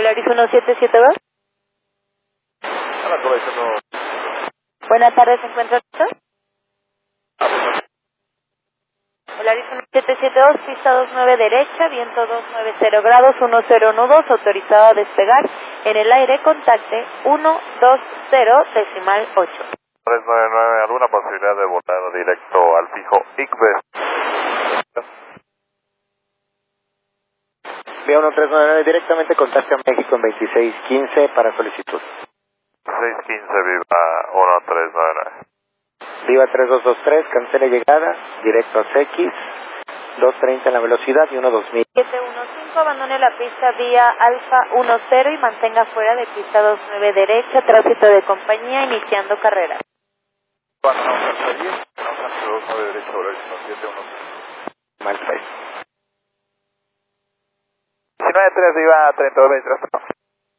Polaris 1772. Hola, Colegio. Buenas tardes, ¿se encuentra usted? Polaris 1772, pista 29 derecha, viento 290 grados, 10 nudos, autorizado a despegar. En el aire, contacte 120.8. 399, ¿alguna posibilidad de volar directo al fijo ICBE? Vía 1399, directamente contacte a México en 2615 para solicitud. 615, viva 1399. Viva 3223, cancele llegada, directo a CX, 230 en la velocidad y 12000. 715, abandone la pista vía Alfa 10 y mantenga fuera de pista 29 derecha, tránsito de compañía, iniciando carrera. Cuando nos transferís, nos transferimos de derecho, Polaris 1715. Mal 3. 19-3, viva 3223.